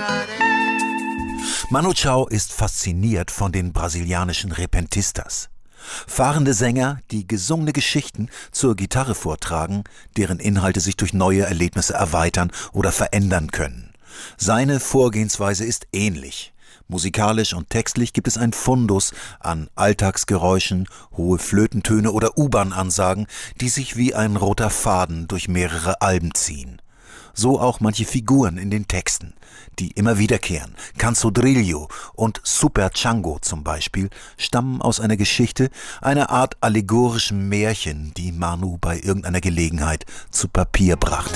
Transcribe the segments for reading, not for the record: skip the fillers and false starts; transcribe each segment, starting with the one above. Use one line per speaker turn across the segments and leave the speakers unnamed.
Manu Chao ist fasziniert von den brasilianischen Repentistas. Fahrende Sänger, die gesungene Geschichten zur Gitarre vortragen, deren Inhalte sich durch neue Erlebnisse erweitern oder verändern können. Seine Vorgehensweise ist ähnlich. Musikalisch und textlich gibt es ein Fundus an Alltagsgeräuschen, hohe Flötentöne oder U-Bahn-Ansagen, die sich wie ein roter Faden durch mehrere Alben ziehen. So auch manche Figuren in den Texten, die immer wiederkehren. Cançodrilho und Super Chango zum Beispiel stammen aus einer Geschichte, einer Art allegorischen Märchen, die Manu bei irgendeiner Gelegenheit zu Papier brachte.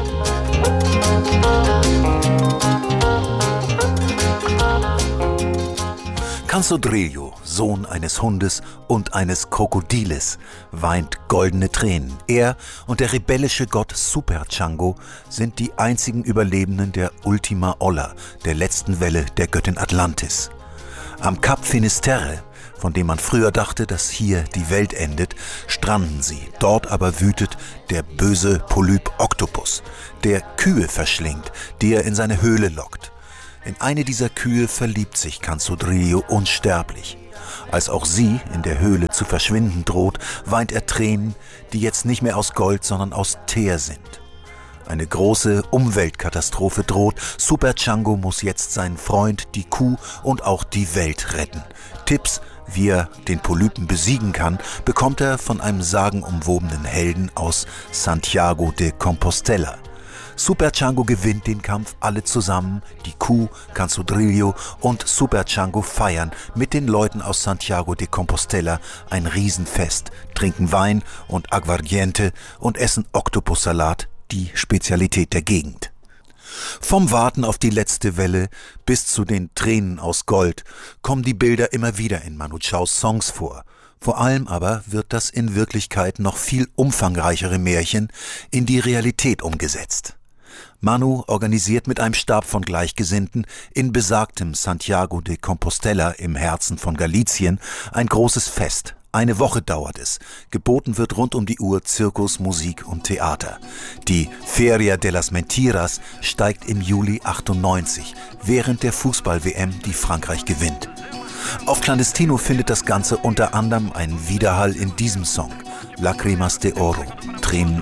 Cançodrilho, Sohn eines Hundes und eines Krokodiles, weint goldene Tränen. Er und der rebellische Gott Super Chango sind die einzigen Überlebenden der Ultima Olla, der letzten Welle der Göttin Atlantis. Am Kap Finisterre, von dem man früher dachte, dass hier die Welt endet, stranden sie. Dort aber wütet der böse Polyp Oktopus, der Kühe verschlingt, die er in seine Höhle lockt. In eine dieser Kühe verliebt sich Cançodrilho unsterblich. Als auch sie in der Höhle zu verschwinden droht, weint er Tränen, die jetzt nicht mehr aus Gold, sondern aus Teer sind. Eine große Umweltkatastrophe droht. Super Chango muss jetzt seinen Freund, die Kuh und auch die Welt retten. Tipps, wie er den Polypen besiegen kann, bekommt er von einem sagenumwobenen Helden aus Santiago de Compostela. Super Chango gewinnt den Kampf, alle zusammen, die Kuh, Cançodrilho und Super Chango feiern mit den Leuten aus Santiago de Compostela ein Riesenfest, trinken Wein und Aguardiente und essen Oktopussalat, die Spezialität der Gegend. Vom Warten auf die letzte Welle bis zu den Tränen aus Gold kommen die Bilder immer wieder in Manu Chaos Songs vor. Vor allem aber wird das in Wirklichkeit noch viel umfangreichere Märchen in die Realität umgesetzt. Manu organisiert mit einem Stab von Gleichgesinnten in besagtem Santiago de Compostela im Herzen von Galicien ein großes Fest. Eine Woche dauert es. Geboten wird rund um die Uhr Zirkus, Musik und Theater. Die Feria de las Mentiras steigt im Juli 98, während der Fußball-WM, die Frankreich gewinnt. Auf Clandestino findet das Ganze unter anderem einen Widerhall in diesem Song, Lágrimas de Oro, Tränen